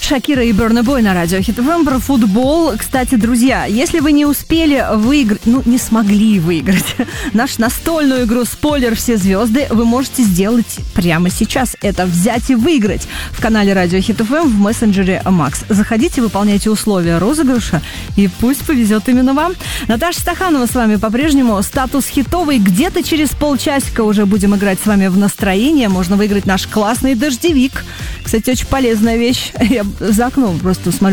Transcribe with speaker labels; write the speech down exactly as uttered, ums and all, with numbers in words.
Speaker 1: Шакира и Burna Boy на радио Хит эф эм про футбол. Кстати, друзья, если вы не успели выиграть, ну, не смогли выиграть нашу настольную игру «Спойлер. Все звезды», вы можете сделать прямо сейчас. Это взять и выиграть в канале радио Хит эф эм в мессенджере Макс. Заходите, выполняйте условия розыгрыша, и пусть повезет именно вам. Наташа Стаханова с вами по-прежнему. Статус хитовый. Где-то через полчасика уже будем играть с вами в настроение. Можно выиграть наш классный дождевик. Кстати, очень полезная вещь. Я за окном просто смотрю.